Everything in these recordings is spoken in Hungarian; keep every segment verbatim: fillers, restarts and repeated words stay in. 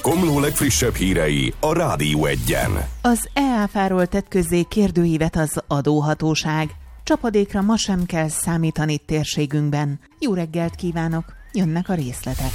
Komló legfrissebb hírei a Rádió Egyen. Az é áfáról tett közzé kérdőívet az adóhatóság. Csapadékra ma sem kell számítani térségünkben. Jó reggelt kívánok, jönnek a részletek.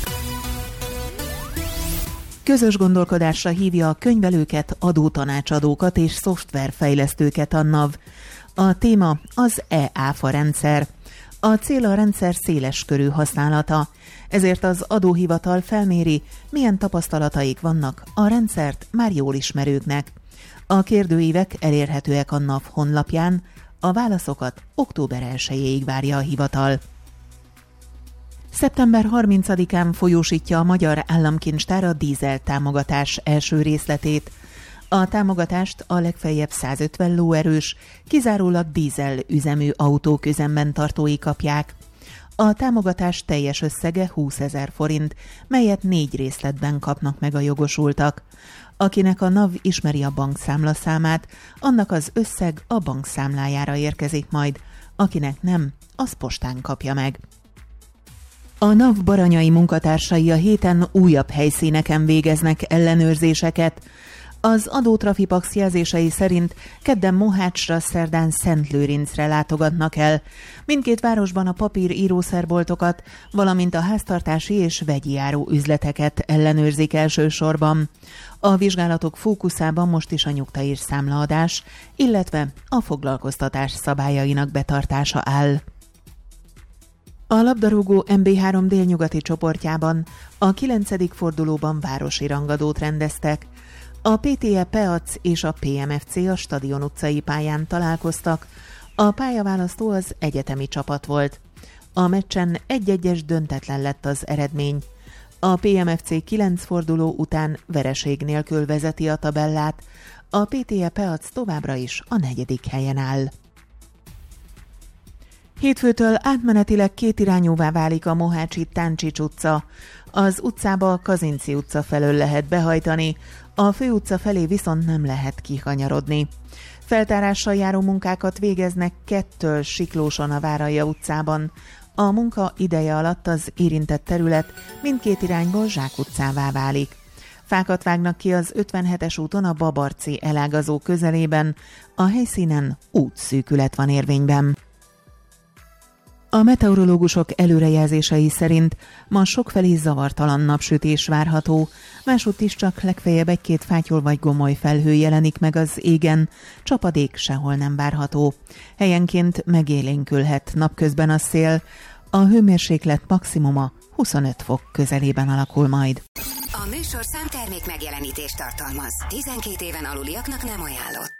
Közös gondolkodásra hívja a könyvelőket, adótanácsadókat és szoftverfejlesztőket a NAV. A téma az é áfa rendszer. A cél a rendszer széles körű használata, ezért az adóhivatal felméri, milyen tapasztalataik vannak a rendszert már jól ismerőknek. A kérdőívek elérhetőek a NAV honlapján, a válaszokat október elsejéig várja a hivatal. szeptember harmincadikán folyósítja a Magyar Államkincstár a dízel támogatás első részletét. A támogatást a legfeljebb százötven lóerős, kizárólag dízel üzemű autók üzemben tartói kapják. A támogatás teljes összege húszezer forint, melyet négy részletben kapnak meg a jogosultak. Akinek a NAV ismeri a bankszámlaszámát, annak az összeg a bankszámlájára érkezik majd, akinek nem, az postán kapja meg. A NAV baranyai munkatársai a héten újabb helyszíneken végeznek ellenőrzéseket. Az adótrafipax jelzései szerint kedden Mohácsra, szerdán Szentlőrincre látogatnak el. Mindkét városban a papír írószerboltokat, valamint a háztartási és vegyi áru üzleteket ellenőrzik elsősorban. A vizsgálatok fókuszában most is a nyugta és számlaadás, illetve a foglalkoztatás szabályainak betartása áll. A labdarúgó em bé három délnyugati csoportjában a kilencedik fordulóban városi rangadót rendeztek. A pé té e Peac és a pé em ef cé a Stadion utcai pályán találkoztak. A pályaválasztó az egyetemi csapat volt. A meccsen egy-egyes döntetlen lett az eredmény. A pé em ef cé kilenc forduló után vereség nélkül vezeti a tabellát. A pé té e Peac továbbra is a negyedik helyen áll. Hétfőtől átmenetileg kétirányúvá válik a mohácsi Táncsics utca. Az utcába a Kazinczy utca felől lehet behajtani, a főutca felé viszont nem lehet kikanyarodni. Feltárással járó munkákat végeznek kettől Siklóson a Váralja utcában. A munka ideje alatt az érintett terület mindkét irányból zsákutcává válik. Fákat vágnak ki az ötvenhetes úton a Babarci elágazó közelében, a helyszínen útszűkület van érvényben. A meteorológusok előrejelzései szerint ma sokfelé zavartalan napsütés várható, másutt is csak legfeljebb egy-két fátyol vagy gomoly felhő jelenik meg az égen, csapadék sehol nem várható. Helyenként megélénkülhet napközben a szél, a hőmérséklet maximuma huszonöt fok közelében alakul majd. A műsorszám termék megjelenítést tartalmaz. tizenkét éven aluliaknak nem ajánlott.